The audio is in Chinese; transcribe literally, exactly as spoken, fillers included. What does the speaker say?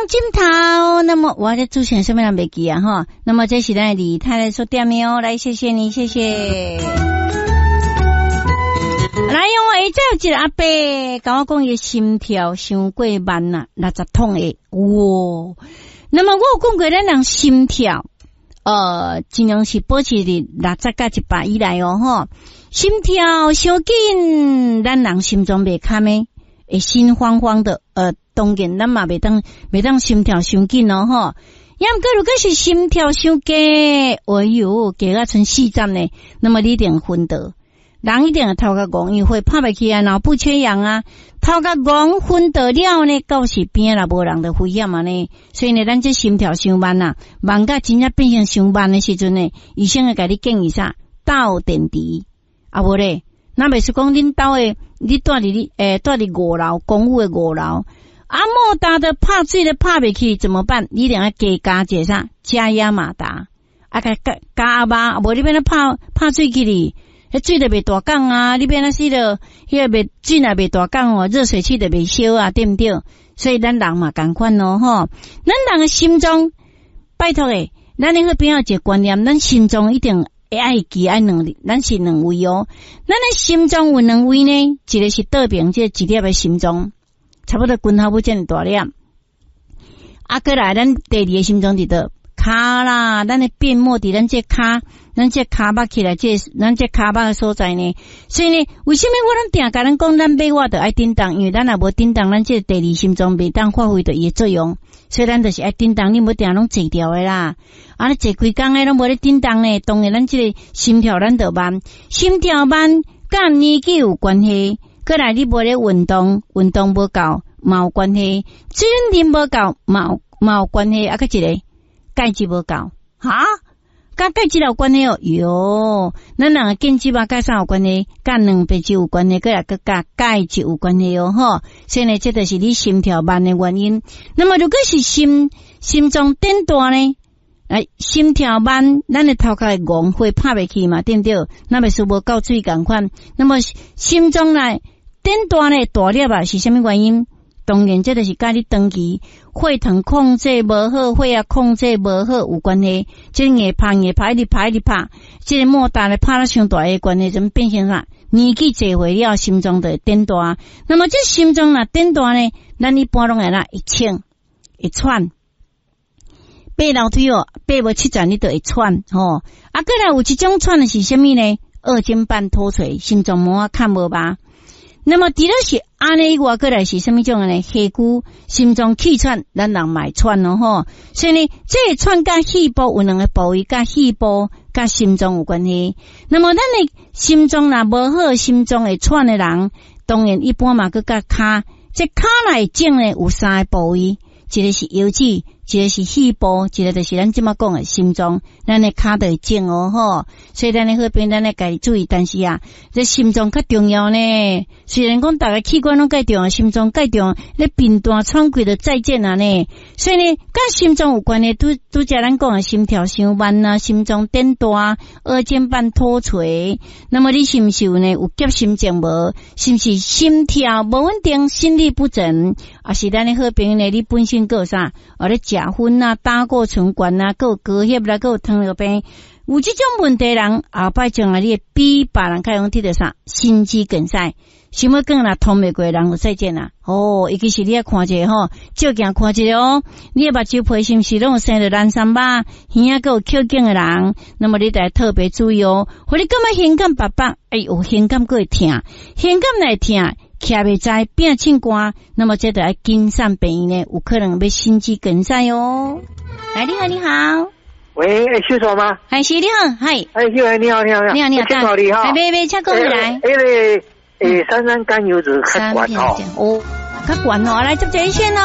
镜头，那么我在主持人什么人没记啊哈？那么这是咱的李太太说点的哦，来谢谢你，谢谢。来，我下再有一个阿伯，跟我讲伊心跳伤过慢啦，六十痛的，哇！那么我有讲过，咱人心跳，呃，尽量是保持伫六十到一百以内哦，吼。心跳伤紧，咱人心脏袂堪的，会心慌慌的，呃，当然咱嘛袂当袂当心跳伤紧哦，吼。要毋过如果是心跳伤低，哎哟，加啊剩四站呢，那么你一定昏倒。人一定会头壳戆，因为会拍袂起啊，脑部缺氧啊，头壳戆昏倒了呢，到时边啦无人就危险啊呢。所以呢，咱这心跳伤慢啊，慢甲真正变成伤慢的时阵呢，医生会甲你建议啥？倒电池啊，无咧，那袂是讲恁兜的，你住伫你诶，住伫五楼公寓的五楼，啊莫达的拍水都拍袂起，怎么办？你一定要加加一个啥？加压马达啊，加加加吧，无你变咧拍拍水起哩。迄水就袂大降啊，你变那是了，迄个袂水也袂大降哦，热水器就袂烧啊，对不对？所以咱人嘛同款咯吼，咱人的心脏，拜托诶，咱迄边有一个观念，咱心脏一定会爱记爱两，咱是两位哦。咱的心脏有两位呢，一个是倒边，即一粒的心脏，差不多拳头尾这么大粒。啊，过来咱第二个心脏伫倒骹啦，咱的变末伫咱这骹。咱这骹巴起来，这咱这骹巴的所在呢，所以呢，为什么我咱定甲咱讲咱买我就爱叮当？因为咱也无叮当，咱这第二心脏袂当发挥着伊的作用，所以咱就是爱叮当，你无定拢坐掉的啦。啊，你坐几工诶，拢无咧叮当呢？当然，咱这个心跳咱就慢，心跳慢，甲年纪有关系。过来，你无咧运动，运动无够，嘛有关系；水分无够，嘛有嘛有关系。啊，个一个钙质无够，哈？甲钙质有关系哦，哟，咱人个筋肌嘛，甲啥有关系？甲蛋白质有关系，过来佮甲钙质有关系哦，吼。所以呢，这就是你心跳慢的原因。那么，如果是心心脏电大呢？哎，心跳慢，咱的头壳会戆，会拍袂起嘛，对不对？那么是无够水共款。那么心脏呢，电大呢，大粒啊，是什么原因？当然，这就是甲你长期血糖控制无好，血压控制无好有关系。这硬拍硬拍，一直拍一直拍，这个莫大咧拍了伤大的关系，怎么变成啥？年纪坐回了，心脏就会电大。那么这心脏若电大呢，咱一般拢会啦，会呛，会喘。爬楼梯哦，爬无七层你就会喘吼。啊，过来有一种喘的是什么呢？二尖瓣脱垂，心脏膜啊看无吧？那么除了是安尼外过来是什么种的呢？下骨心脏气喘，咱人买喘咯吼。所以呢，这个喘甲肺部有两个部位，甲肺部甲心脏有关系。那么咱的心脏若无好，心脏会喘的人，当然一般嘛佮甲骹，这骹内种呢有三个部位，一个是腰子，一个是肺部，一个就是咱即马讲的心脏，咱的骹就会种哦吼。所以咱的好边咱来家注意，但是啊，这心脏较重要呢。虽然讲大家器官拢介重要，心脏介重要，咧病大喘气就再见啊呢。所以呢，甲心脏有关的，拄拄则咱讲的心跳伤慢啊，心脏电大，二尖瓣脱垂。那么你是毋是有呢？有急心症无？是毋是心跳无稳定，心律不整？啊，是咱的好朋友呢？你本身个啥？哦，咧食薰啊，胆固醇高啊，个有高血压，个有糖尿病。有这种问题人，后摆将来你比别人较容易得到啥？心肌梗塞。想要讲啦，通袂过人就再见啦。哦，尤其是你要看一下吼，照镜看一下哦。你的目睭皮是毋是拢有生着蓝三疤，耳仔个有口颈的人，那么你得特别注意哦。或你感觉胸感白白，哎呦，胸感个会痛，胸感来痛，徛袂在变清寒，那么这得要谨慎病呢，有可能要心肌梗塞哦。来，你好，你好。 喂，哎，秀嫂吗？ 嗨，是你好，嗨。 哎，秀哎，你好，你好， 你好，你好， 请好你好。 来，别别，请讲来。 因为诶，三酸甘油脂较悬哦。 哦，较悬哦，来接这一线哦。